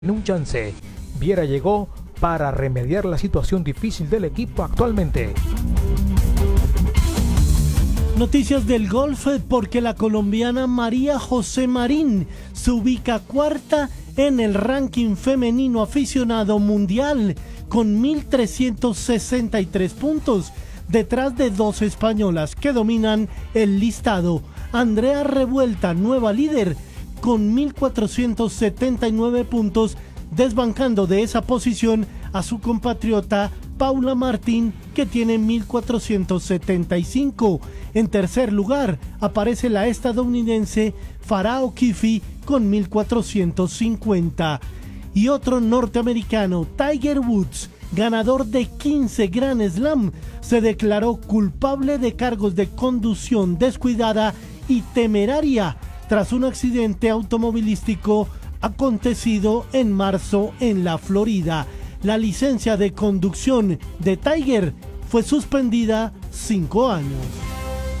un chance. Viera llegó para remediar la situación difícil del equipo actualmente. Noticias del golf porque la colombiana María José Marín se ubica cuarta en el ranking femenino aficionado mundial con 1.363 puntos, detrás de dos españolas que dominan el listado. Andrea Revuelta, nueva líder, con 1.479 puntos, desbancando de esa posición a su compatriota Paula Martín, que tiene 1.475. En tercer lugar aparece la estadounidense Farah O'Keefe con 1.450. Y otro norteamericano, Tiger Woods, ganador de 15 Grand Slam, se declaró culpable de cargos de conducción descuidada y temeraria tras un accidente automovilístico acontecido en marzo en la Florida. La licencia de conducción de Tiger fue suspendida 5 años.